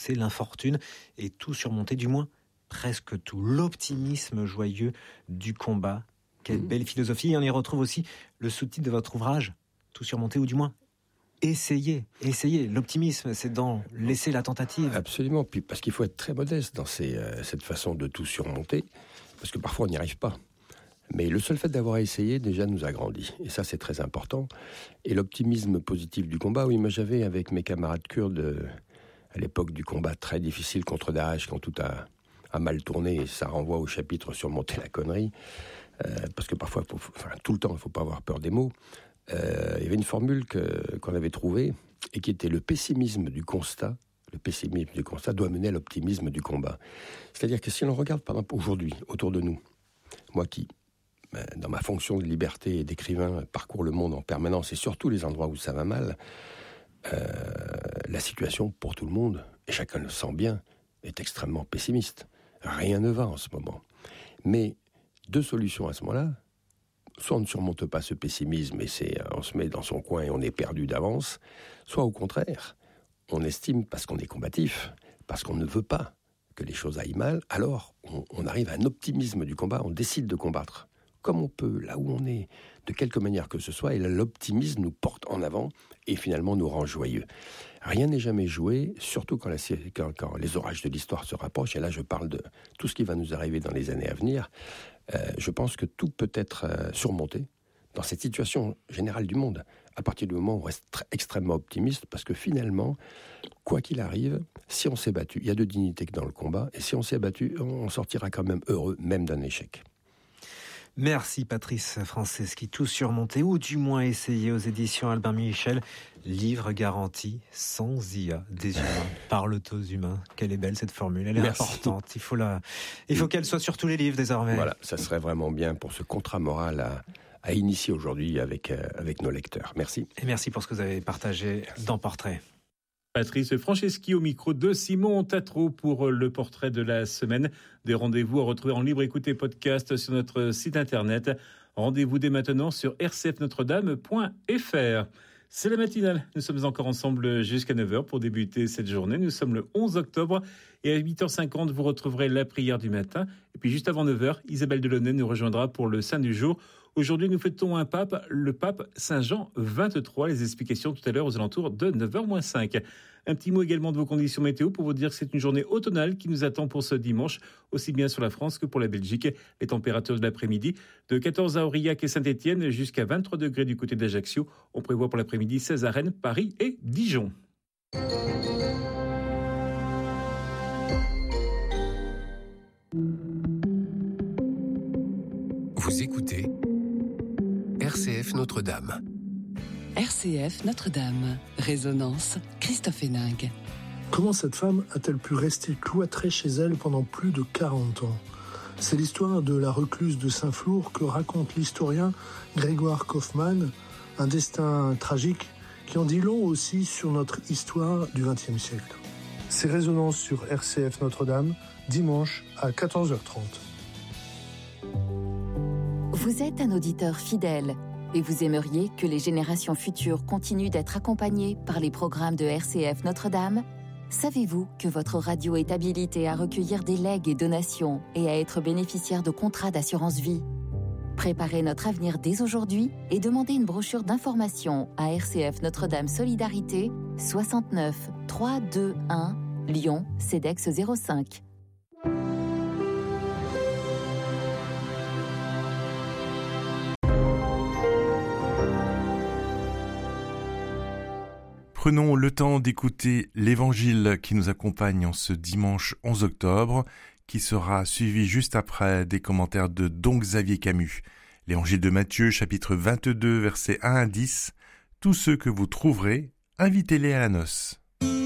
traverser l'infortune et tout surmonter, du moins presque tout. L'optimisme joyeux du combat. Quelle belle philosophie. Et on y retrouve aussi le sous-titre de votre ouvrage, Tout surmonter, ou du moins essayez. L'optimisme, c'est dans laisser la tentative. Absolument, puis parce qu'il faut être très modeste dans cette façon de tout surmonter, parce que parfois on n'y arrive pas. Mais le seul fait d'avoir essayé, déjà, nous a grandi. Et ça, c'est très important. Et l'optimisme positif du combat, oui, moi j'avais avec mes camarades kurdes, à l'époque du combat très difficile contre Daesh, quand tout a mal tourné, et ça renvoie au chapitre surmonter la connerie, parce que parfois, tout le temps, il ne faut pas avoir peur des mots. Il y avait une formule qu'on avait trouvée, et qui était le pessimisme du constat. Le pessimisme du constat doit mener à l'optimisme du combat. C'est-à-dire que si l'on regarde, par exemple, aujourd'hui, autour de nous, moi qui, dans ma fonction de liberté et d'écrivain, parcours le monde en permanence, et surtout les endroits où ça va mal, la situation pour tout le monde, et chacun le sent bien, est extrêmement pessimiste. Rien ne va en ce moment. Mais deux solutions à ce moment-là: soit on ne surmonte pas ce pessimisme et on se met dans son coin et on est perdu d'avance, soit au contraire, on estime, parce qu'on est combatif, parce qu'on ne veut pas que les choses aillent mal, alors on arrive à un optimisme du combat, on décide de combattre comme on peut, là où on est, de quelque manière que ce soit, et là, l'optimisme nous porte en avant et finalement nous rend joyeux. Rien n'est jamais joué, surtout quand les orages de l'histoire se rapprochent, et là je parle de tout ce qui va nous arriver dans les années à venir. Je pense que tout peut être surmonté dans cette situation générale du monde, à partir du moment où on reste extrêmement optimiste, parce que finalement, quoi qu'il arrive, si on s'est battu, il y a de dignité que dans le combat, et si on s'est battu, on sortira quand même heureux, même d'un échec. Merci Patrice Franceschi. Tout surmonter, ou du moins essayer, aux éditions Albin Michel. Livre garanti, sans IA, des humains parlent aux humains. Quelle est belle cette formule, elle est importante. Il faut qu'elle soit sur tous les livres désormais. Voilà, ça serait vraiment bien pour ce contrat moral à initier aujourd'hui avec nos lecteurs. Merci. Et merci pour ce que vous avez partagé dans Portrait. Patrice Franceschi au micro de Simon Tatro pour le portrait de la semaine. Des rendez-vous à retrouver en libre écoute et podcast sur notre site internet. Rendez-vous dès maintenant sur rcfnotredame.fr. C'est la matinale. Nous sommes encore ensemble jusqu'à 9h pour débuter cette journée. Nous sommes le 11 octobre et à 8h50, vous retrouverez la prière du matin. Et puis juste avant 9h, Isabelle Delaunay nous rejoindra pour le Saint du jour. Aujourd'hui, nous fêtons un pape, le pape Saint Jean XXIII. Les explications tout à l'heure aux alentours de 9h-5. Un petit mot également de vos conditions météo pour vous dire que c'est une journée automnale qui nous attend pour ce dimanche, aussi bien sur la France que pour la Belgique. Les températures de l'après-midi, de 14 à Aurillac et Saint-Étienne jusqu'à 23 degrés du côté d'Ajaccio. On prévoit pour l'après-midi 16 à Rennes, Paris et Dijon. Vous écoutez RCF Notre-Dame. RCF Notre-Dame. Résonance, Christophe Héningue. Comment cette femme a-t-elle pu rester cloîtrée chez elle pendant plus de 40 ans ? C'est l'histoire de la recluse de Saint-Flour que raconte l'historien Grégoire Kaufmann, un destin tragique qui en dit long aussi sur notre histoire du XXe siècle. C'est Résonance sur RCF Notre-Dame, dimanche à 14h30. Vous êtes un auditeur fidèle et vous aimeriez que les générations futures continuent d'être accompagnées par les programmes de RCF Notre-Dame ? Savez-vous que votre radio est habilitée à recueillir des legs et donations et à être bénéficiaire de contrats d'assurance vie ? Préparez notre avenir dès aujourd'hui et demandez une brochure d'information à RCF Notre-Dame Solidarité, 69 321 Lyon, CEDEX 05. Prenons le temps d'écouter l'Évangile qui nous accompagne en ce dimanche 11 octobre, qui sera suivi juste après des commentaires de Don Xavier Camus. L'Évangile de Matthieu, chapitre 22, versets 1 à 10. Tous ceux que vous trouverez, invitez-les à la noce.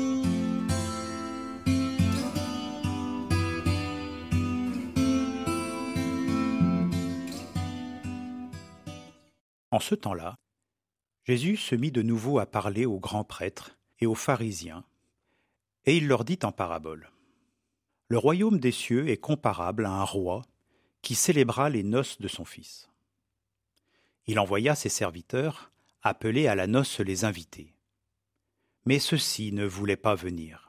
En ce temps-là, Jésus se mit de nouveau à parler aux grands prêtres et aux pharisiens, et il leur dit en parabole. Le royaume des cieux est comparable à un roi qui célébra les noces de son fils. Il envoya ses serviteurs appeler à la noce les invités. Mais ceux-ci ne voulaient pas venir.